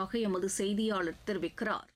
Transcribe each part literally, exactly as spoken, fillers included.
வருவதாக எமது செய்தியாளர் தெரிவிக்கிறார்.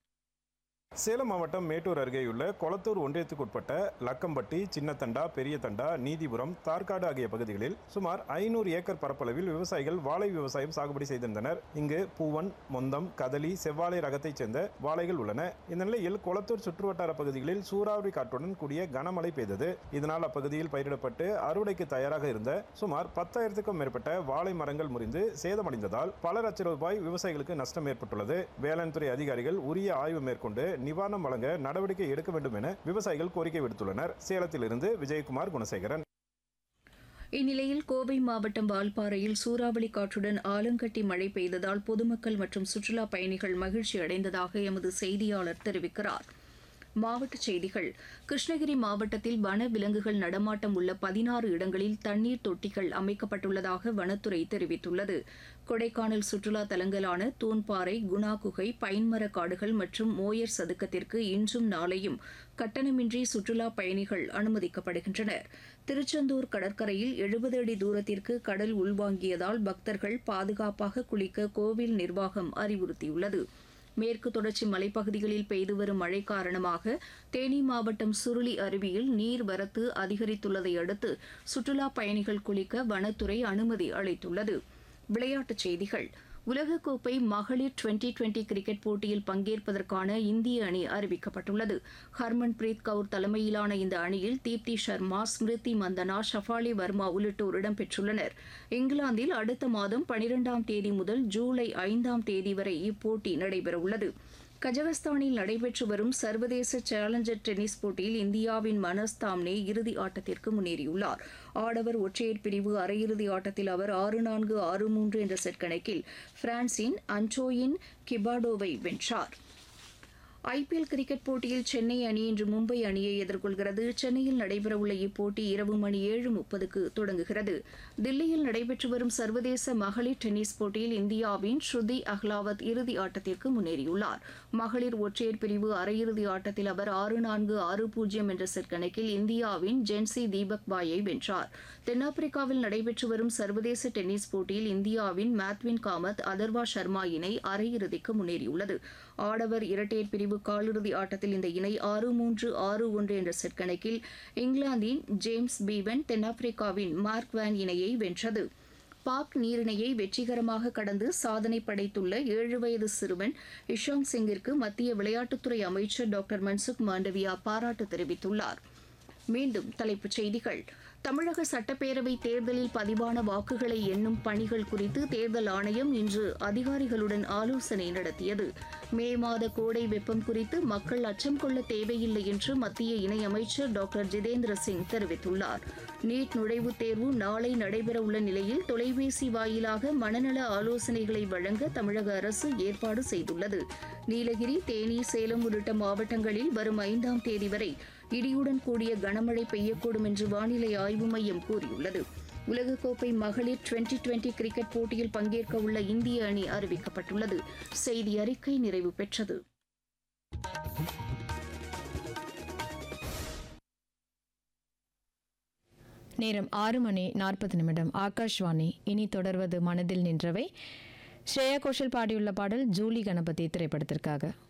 சேலம் மாவட்டம் மேட்டூர் அருகேயுள்ள கொளத்தூர் ஒன்றியத்துக்குட்பட்ட லக்கம்பட்டி, சின்னத்தண்டா, பெரிய தண்டா, நீதிபுரம், தார்காடு ஆகிய பகுதிகளில் சுமார் ஐநூறு ஏக்கர் பரப்பளவில் விவசாயிகள் வாழை விவசாயம் சாகுபடி செய்திருந்தனர். இங்கு பூவன், மொந்தம், கதலி, செவ்வாழை ரகத்தைச் சேர்ந்த வாழைகள் உள்ளன. இந்த நிலையில் கொளத்தூர் சுற்றுவட்டார பகுதிகளில் சூறாவளி காற்றுடன் கூடிய கனமழை பெய்தது. இதனால் அப்பகுதியில் பயிரிடப்பட்டு அறுவடைக்கு தயாராக இருந்த சுமார் பத்தாயிரத்துக்கும் மேற்பட்ட வாழை மரங்கள் முறிந்து சேதமடைந்ததால் பல லட்சம் ரூபாய் விவசாயிகளுக்கு நஷ்டம் ஏற்பட்டுள்ளது. வேளாண் துறை அதிகாரிகள் உரிய ஆய்வு மேற்கொண்டு நிவாரணம் வழங்க நடவடிக்கை எடுக்க வேண்டும் என விவசாயிகள் கோரிக்கை விடுத்துள்ளனர். சேலத்திலிருந்து விஜயகுமார் குணசேகரன். இந்நிலையில் கோவை மாவட்டம் வால்பாறையில் சூறாவளி காற்றுடன் ஆலங்கட்டி மழை பெய்ததால் பொதுமக்கள் மற்றும் சுற்றுலா பயணிகள் மகிழ்ச்சி அடைந்ததாக எமது செய்தியாளர் தெரிவிக்கிறார். மாவட்டச் செய்திகள். கிருஷ்ணகிரி மாவட்டத்தில் வன விலங்குகள் நடமாட்டம் உள்ள பதினாறு இடங்களில் தண்ணீர் தொட்டிகள் அமைக்கப்பட்டுள்ளதாக வனத்துறை தெரிவித்துள்ளது. கொடைக்கானல் சுற்றுலா தலங்களான தூன்பாறை, குணா குகை, பைன்மர காடுகள் மற்றும் மோயர் சதுக்கத்திற்கு இன்றும் நாளையும் கட்டணமின்றி சுற்றுலா பயணிகள் அனுமதிக்கப்படுகின்றனர். திருச்செந்தூர் கடற்கரையில் எழுபது அடி தூரத்திற்கு கடல் உள்வாங்கியதால் பக்தர்கள் பாதுகாப்பாக குளிக்க கோவில் நிர்வாகம் அறிவுறுத்தியுள்ளது. மேற்கு தொடர்ச்சி மலைப்பகுதிகளில் பெய்து வரும் மழை காரணமாக தேனி மாவட்டம் சுருளி அருவியில் நீர்வரத்து அதிகரித்துள்ளதை அடுத்து சுற்றுலா பயணிகள் குளிக்க வனத்துறை அனுமதி அளித்துள்ளது. விளையாட்டுச் செய்திகள். உலகக்கோப்பை மகளிர் டுவெண்டி டுவெண்டி கிரிக்கெட் போட்டியில் பங்கேற்பதற்கான இந்திய அணி அறிவிக்கப்பட்டுள்ளது. ஹர்மன்பிரீத் கவுர் தலைமையிலான இந்த அணியில் தீப்தி சர்மா, ஸ்மிருதி மந்தனா, ஷஃபாலி வர்மா உள்ளிட்டோர் இடம்பெற்றுள்ளனர். இங்கிலாந்தில் அடுத்த மாதம் பனிரெண்டாம் தேதி முதல் ஜூலை ஐந்தாம் தேதி வரை இப்போட்டி நடைபெறவுள்ளது. கஜகஸ்தானில் நடைபெற்று வரும் சர்வதேச சேலஞ்சர் டென்னிஸ் போட்டியில் இந்தியாவின் மனஸ் தாம்னே இறுதி ஆட்டத்திற்கு முன்னேறியுள்ளார். ஆடவர் ஒற்றையர் பிரிவு அரையிறுதி ஆட்டத்தில் அவர் ஆறு நான்கு ஆறு மூன்று என்ற செட் கணக்கில் பிரான்சின் அன்டோயின் கிபாடோவை வென்றார். ஐபிஎல் கிரிக்கெட் போட்டியில் சென்னை அணி இன்று மும்பை அணியை எதிர்கொள்கிறது. சென்னையில் நடைபெறவுள்ள இப்போட்டி இரவு மணி ஏழு முப்பதுக்கு தொடங்குகிறது. தில்லியில் நடைபெற்று வரும் சர்வதேச மகளிர் டென்னிஸ் போட்டியில் இந்தியாவின் ஸ்ருதி அஹ்லாவத் இறுதி ஆட்டத்திற்கு முன்னேறியுள்ளார். மகளிர் ஒற்றையர் பிரிவு அரையிறுதி ஆட்டத்தில் அவர் ஆறு நான்கு ஆறு பூஜ்ஜியம் என்ற செட் கணக்கில் இந்தியாவின் ஜென்சி தீபக் பாயை வென்றார். தென்னாப்பிரிக்காவில் நடைபெற்று வரும் சர்வதேச டென்னிஸ் போட்டியில் இந்தியாவின் மேத்வின் காமத், அதர்வா சர்மா இணை அரையிறுதிக்கு முன்னேறியுள்ளது. ஆடவர் இரட்டையர் பிரிவு காலிறுதி ஆட்டத்தில் இந்த இணை ஆறு மூன்று ஆறு ஒன்று என்ற செட் கணக்கில் இங்கிலாந்தின் ஜேம்ஸ் பீவன், தென்னாப்பிரிக்காவின் மார்க் வேன் இணையை வென்றது. பாக் நீரிணையை வெற்றிகரமாக கடந்து சாதனை படைத்துள்ள ஏழு வயது சிறுவன் இஷாங் சிங்கிற்கு மத்திய விளையாட்டுத்துறை அமைச்சர் டாக்டர் மன்சுக் மாண்டவியா பாராட்டு தெரிவித்துள்ளார். மீண்டும் தலைப்புச் செய்திகள். தமிழக சட்டப்பேரவை தேர்தலில் பதிவான வாக்குகளை எண்ணும் பணிகள் குறித்து தேர்தல் ஆணையம் இன்று அதிகாரிகளுடன் ஆலோசனை நடத்தியது. மே மாத கோடை வெப்பம் குறித்து மக்கள் அச்சம் கொள்ள தேவையில்லை என்று மத்திய இணையமைச்சர் டாக்டர் ஜிதேந்திர சிங் தெரிவித்துள்ளார். நீட் நுழைவுத் தேர்வு நாளை நடைபெறவுள்ள நிலையில் தொலைபேசி வாயிலாக மனநல ஆலோசனைகளை வழங்க தமிழக அரசு ஏற்பாடு செய்துள்ளது. நீலகிரி, தேனி, சேலம் உள்ளிட்ட மாவட்டங்களில் வரும் ஐந்தாம் தேதி வரை இடியுடன் கூடிய கனமழை பெய்யக்கூடும் என்று வானிலை ஆய்வு மையம் கூறியுள்ளது. உலகக்கோப்பை மகளிர் டுவெண்டி டுவெண்டி கிரிக்கெட் போட்டியில் பங்கேற்க உள்ள இந்திய அணி அறிவிக்கப்பட்டுள்ளது. செய்தி அறிக்கை நிறைவு பெற்றது. நேரம் ஆறு மணி நாற்பது நிமிடம். ஆகாஷ்வாணி. இனி தொடர்வது மனதில் நின்றவை. ஸ்ரேயா கோஷல் பாடியுள்ள பாடல் ஜூலி கணபதி திரைப்படத்திற்காக.